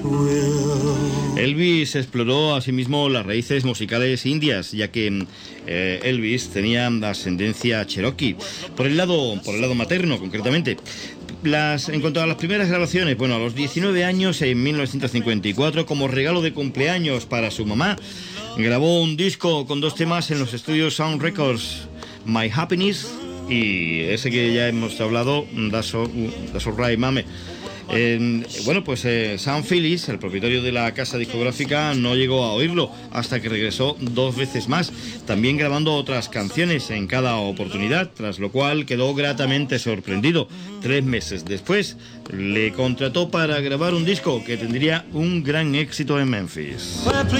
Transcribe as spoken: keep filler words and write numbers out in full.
Elvis exploró asimismo las raíces musicales indias, ya que eh, Elvis tenía ascendencia cherokee, por el lado, por el lado materno concretamente. Las, en cuanto a las primeras grabaciones, bueno, a los diecinueve años, en mil novecientos cincuenta y cuatro, como regalo de cumpleaños para su mamá, grabó un disco con dos temas en los estudios Sound Records, My Happiness y ese que ya hemos hablado, That's Alright Mame. Eh, bueno, pues eh, Sam Phillips, el propietario de la casa discográfica, no llegó a oírlo hasta que regresó dos veces más, también grabando otras canciones en cada oportunidad, tras lo cual quedó gratamente sorprendido. Tres meses después le contrató para grabar un disco que tendría un gran éxito en Memphis.